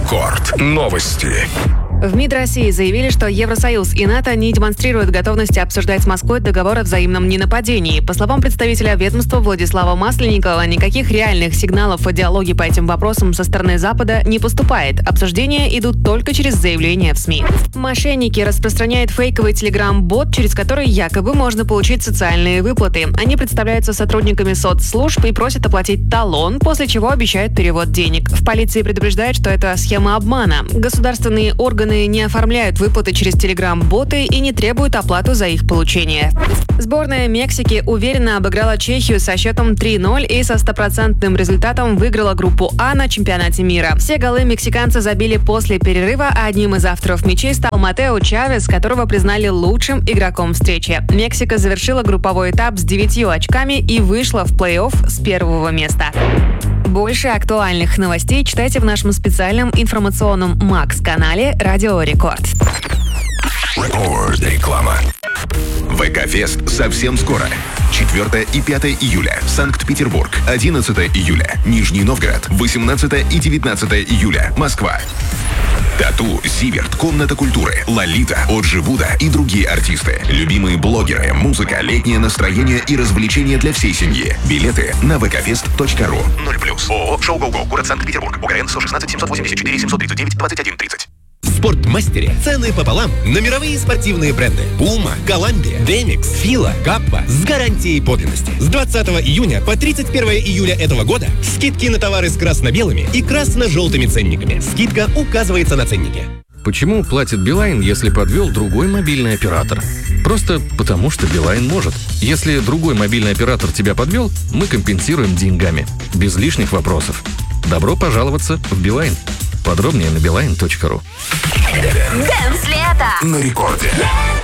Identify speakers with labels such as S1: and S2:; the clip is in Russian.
S1: Рекорд. Новости.
S2: В МИД России заявили, что Евросоюз и НАТО не демонстрируют готовности обсуждать с Москвой договор о взаимном ненападении. По словам представителя ведомства Владислава Масленникова, никаких реальных сигналов о диалоге по этим вопросам со стороны Запада не поступает. Обсуждения идут только через заявления в СМИ. Мошенники распространяют фейковый телеграм-бот, через который якобы можно получить социальные выплаты. Они представляются сотрудниками соцслужб и просят оплатить талон, после чего обещают перевод денег. В полиции предупреждают, что это схема обмана. Государственные органы не оформляют выплаты через телеграм-боты и не требуют оплату за их получение. Сборная Мексики уверенно обыграла Чехию со счетом 3-0 и со 100% результатом выиграла группу А на чемпионате мира. Все голы мексиканцы забили после перерыва, а одним из авторов мячей стал Матео Чавес, которого признали лучшим игроком встречи. Мексика завершила групповой этап с 9 очками и вышла в плей-офф с первого места. Больше актуальных новостей читайте в нашем специальном информационном Макс-канале «Радио Рекорд».
S1: Реклама. ВК-фест совсем скоро. 4 и 5 июля. Санкт-Петербург. 11 июля. Нижний Новгород. 18 и 19 июля. Москва. Тату, Зиверт, Комната культуры, Лолита, Оджи Буда и другие артисты. Любимые блогеры, музыка, летнее настроение и развлечения для всей семьи. Билеты на vkfest.ru. 0+. ООО «Шоу Гоу Гоу», город Санкт-Петербург. УГРН 116 784 739 2130.
S3: В Спортмастере цены пополам на мировые спортивные бренды Puma, Columbia, Demix, Fila, Kappa с гарантией подлинности. С 20 июня по 31 июля этого года скидки на товары с красно-белыми и красно-желтыми ценниками. Скидка указывается на ценнике.
S4: Почему платит Билайн, если подвел другой мобильный оператор? Просто потому, что Билайн может. Если другой мобильный оператор тебя подвел, мы компенсируем деньгами. Без лишних вопросов. Добро пожаловаться в Билайн. Подробнее на beeline.ru.
S5: Дэнс лето
S1: На рекорде.